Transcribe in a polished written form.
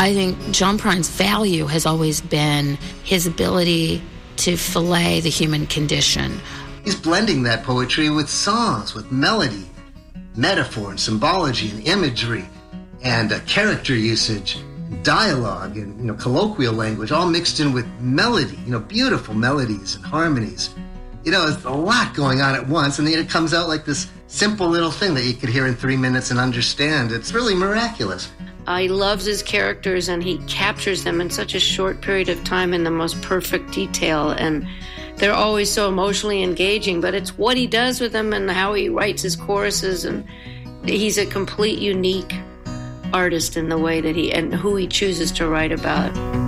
I think John Prine's value has always been his ability to fillet the human condition. He's blending that poetry with songs, with melody, metaphor and symbology and imagery and character usage, dialogue and colloquial language, all mixed in with melody, beautiful melodies and harmonies. There's a lot going on at once, and then it comes out like this simple little thing that you could hear in 3 minutes and understand. It's really miraculous. He loves his characters, and he captures them in such a short period of time in the most perfect detail, and they're always so emotionally engaging, but it's what he does with them and how he writes his choruses, and he's a complete unique artist in the way that and who he chooses to write about.